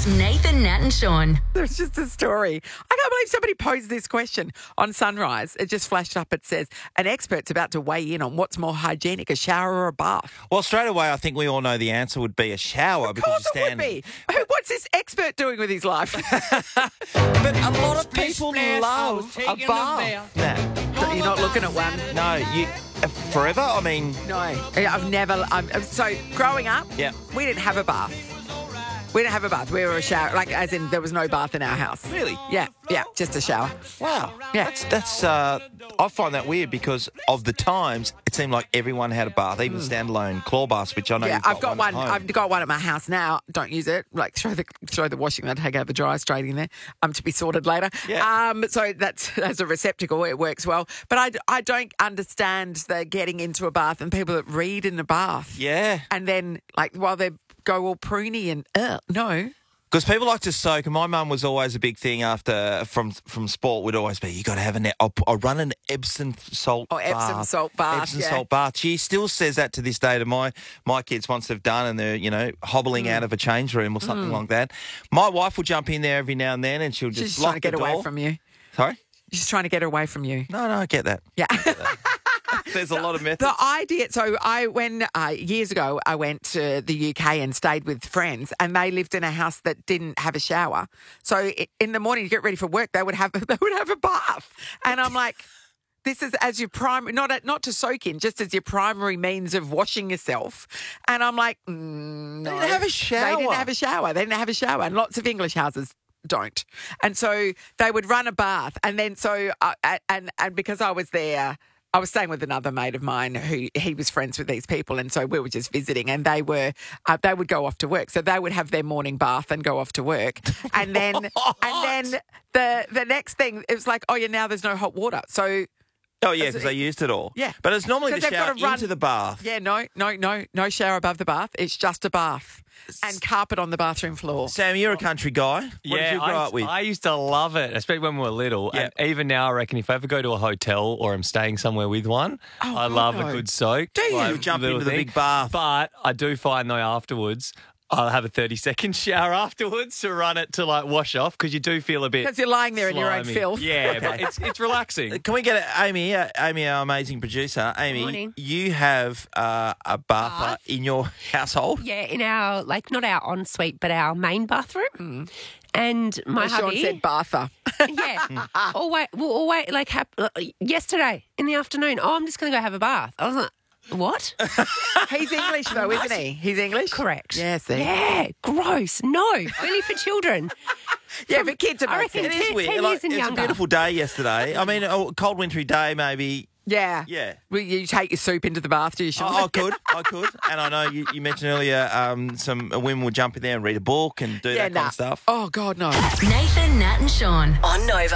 Nathan, Nat and Sean. There's just a story. I can't believe somebody posed this question on Sunrise. It just flashed up. It says, an expert's about to weigh in on what's more hygienic, a shower or a bath. Well, straight away, I think we all know the answer would be a shower. Of course it would be. What's this expert doing with his life? But a lot of people love a bath. Nah. You're not looking at one? No, you forever? I mean... No. I've never... so, growing up, Yeah. we didn't have a bath. We didn't have a bath. We were a shower. Like, as in, there was no bath in our house. Really? Yeah, just a shower. Wow. Yeah. That's I find that weird because of the times, it seemed like everyone had a bath, even standalone claw baths, which I know Yeah, you've I've got one. at home. I've got one at my house now. Don't use it. Like throw the washing that take out the dryer straight in there. To be sorted later. Yeah. So that's as a receptacle, it works well. But I don't understand the getting into a bath and people that read in the bath. Yeah. And then like while they go all pruny and no. Because people like to soak, and my mum was always a big thing from sport would always be, you got to have I'll run an Epsom salt bath. Epsom salt bath, Epsom yeah. salt bath. She still says that to this day to my kids once they've done and they're, hobbling out of a change room or something like that. My wife will jump in there every now and then and she'll just She's lock trying to get the door. away from you. Sorry? She's trying to get away from you. No, I get that. Yeah. There's a lot of methods. The idea, so years ago, I went to the UK and stayed with friends and they lived in a house that didn't have a shower. So in the morning to get ready for work, they would have a bath. And I'm like, this is as your primary, not to soak in, just as your primary means of washing yourself. And I'm like, no. They didn't have a shower. They didn't have a shower. And lots of English houses don't. And so they would run a bath. And then and because I was there, I was staying with another mate of mine who he was friends with these people, and so we were just visiting. And they would go off to work, so they would have their morning bath and go off to work. And then the next thing it was like, oh yeah, now there's no hot water. So Oh, yeah, because they used it all. Yeah. But it's normally the 'Cause they've shower gotta run- into the bath. yeah, no shower above the bath. It's just a bath and carpet on the bathroom floor. Sam, you're a country guy. What did you grow up with? I used to love it, especially when we were little. Yeah. And even now, I reckon if I ever go to a hotel or I'm staying somewhere with one, I love a good soak. Do you? You jump little into the thing. big bath. But I do find, though, afterwards, I'll have a 30-second shower afterwards to run it to, wash off because you do feel a bit Because you're lying there in your own slimy. filth. Yeah, but it's relaxing. Can we get Amy, our amazing producer? Amy, Morning. you have a bather in your household? Yeah, in our, not our ensuite, but our main bathroom. And my Sean hubby... said bather. Yeah. Yesterday in the afternoon, I'm just going to go have a bath. I was like, what? He's English though, isn't he? He's English? Correct. Yeah, see? Yeah, gross. No, only for children. Yeah, for kids it I makes reckon sense. It is weird. 10 years and It's a younger. beautiful day yesterday. I mean, a cold wintry day maybe. Yeah. Yeah. Well, you take your soup into the bath, do you, Sean? I could. And I know you mentioned earlier some women would jump in there and read a book and do that kind of stuff. Oh, God, no. Nathan, Nat and Sean on Nova.